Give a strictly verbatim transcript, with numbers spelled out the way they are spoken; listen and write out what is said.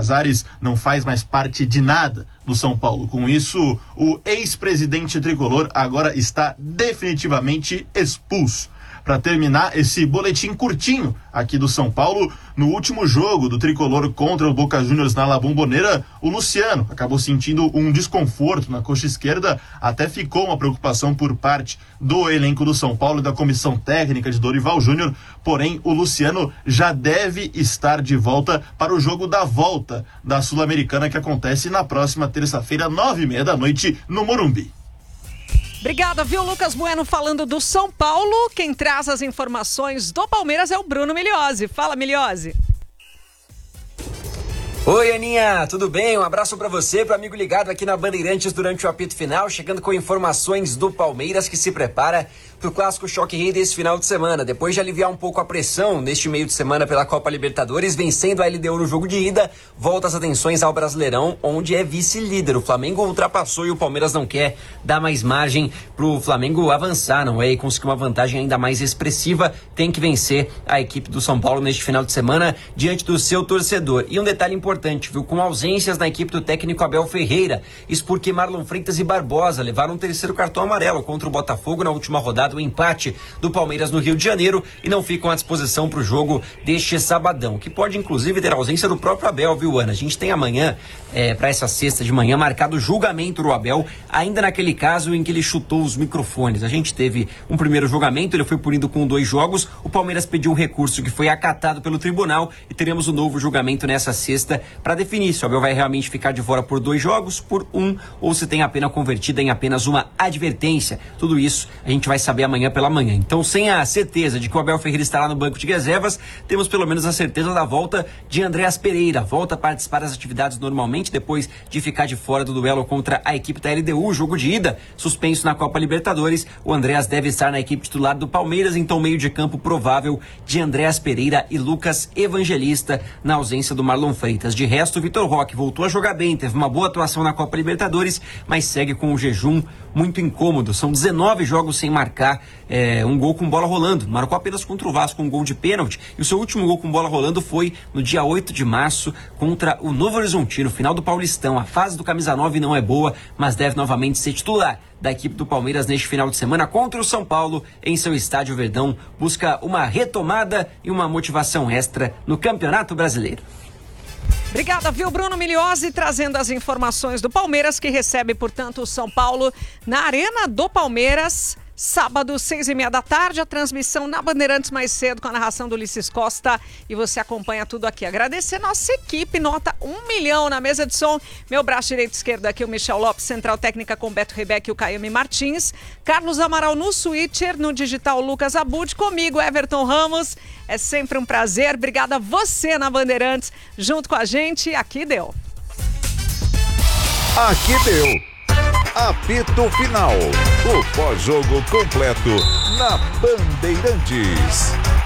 Casares não faz mais parte de nada do São Paulo. Com isso, o ex-presidente tricolor agora está definitivamente expulso. Para terminar esse boletim curtinho aqui do São Paulo, no último jogo do tricolor contra o Boca Juniors na La Bombonera, o Luciano acabou sentindo um desconforto na coxa esquerda, até ficou uma preocupação por parte do elenco do São Paulo e da comissão técnica de Dorival Júnior, porém o Luciano já deve estar de volta para o jogo da volta da Sul-Americana, que acontece na próxima terça-feira, nove e meia da noite, no Morumbi. Obrigada, viu, Lucas Bueno, falando do São Paulo. Quem traz as informações do Palmeiras é o Bruno Miliose. Fala, Miliose. Oi, Aninha, tudo bem? Um abraço pra você, pro amigo ligado aqui na Bandeirantes durante o apito final, chegando com informações do Palmeiras, que se prepara pro clássico Choque Rei desse final de semana. Depois de aliviar um pouco a pressão neste meio de semana pela Copa Libertadores, vencendo a L D U no jogo de ida, volta as atenções ao Brasileirão, onde é vice-líder. O Flamengo ultrapassou e o Palmeiras não quer dar mais margem pro Flamengo avançar, não é? E conseguir uma vantagem ainda mais expressiva, tem que vencer a equipe do São Paulo neste final de semana diante do seu torcedor. E um detalhe importante, viu? Com ausências na equipe do técnico Abel Ferreira. Isso porque Marlon Freitas e Barbosa levaram um terceiro cartão amarelo contra o Botafogo na última rodada, o empate do Palmeiras no Rio de Janeiro, e não ficam à disposição para o jogo deste sabadão, que pode inclusive ter a ausência do próprio Abel, viu, Ana? A gente tem amanhã, é, para essa sexta de manhã, marcado o julgamento do Abel, ainda naquele caso em que ele chutou os microfones. A gente teve um primeiro julgamento, ele foi punido com dois jogos, o Palmeiras pediu um recurso que foi acatado pelo tribunal e teremos um novo julgamento nessa sexta para definir se o Abel vai realmente ficar de fora por dois jogos, por um, ou se tem a pena convertida em apenas uma advertência. Tudo isso a gente vai saber amanhã pela manhã. Então, sem a certeza de que o Abel Ferreira estará no banco de reservas, temos pelo menos a certeza da volta de Andréas Pereira. Volta a participar das atividades normalmente, depois de ficar de fora do duelo contra a equipe da L D U, jogo de ida, suspenso na Copa Libertadores. O Andréas deve estar na equipe titular do Palmeiras, então meio de campo provável de Andréas Pereira e Lucas Evangelista, na ausência do Marlon Freitas. De resto, o Vitor Roque voltou a jogar bem, teve uma boa atuação na Copa Libertadores, mas segue com um jejum muito incômodo. São dezenove jogos sem marcar é, um gol com bola rolando. Marcou apenas contra o Vasco um gol de pênalti, e o seu último gol com bola rolando foi no dia oito de março contra o Novo Horizontino, final do Paulistão. A fase do camisa nove não é boa, mas deve novamente ser titular da equipe do Palmeiras neste final de semana contra o São Paulo em seu estádio Verdão. Busca uma retomada e uma motivação extra no Campeonato Brasileiro. Obrigada, viu, Bruno Miliose, trazendo as informações do Palmeiras, que recebe, portanto, o São Paulo na Arena do Palmeiras. Sábado, seis e meia da tarde, a transmissão na Bandeirantes mais cedo com a narração do Ulisses Costa, e você acompanha tudo aqui. Agradecer nossa equipe, nota um milhão na mesa de som. Meu braço direito e esquerdo aqui, o Michel Lopes, Central Técnica com Beto Rebeck e o Caíme Martins. Carlos Amaral no switcher, no digital Lucas Abud, comigo Everton Ramos. É sempre um prazer. Obrigada a você na Bandeirantes, junto com a gente. Aqui deu. Aqui deu. Apito Final. O pós-jogo completo na Bandeirantes.